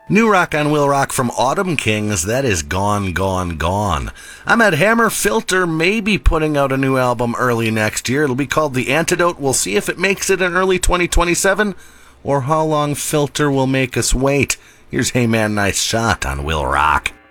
New rock on Will Rock from Autumn Kings, that is Gone, Gone, Gone. I'm at Hammer Filter, maybe putting out a new album early next year. It'll be called The Antidote. We'll see if it makes it in early 2027 or how long Filter will make us wait. Here's Hey Man, Nice Shot on Will Rock.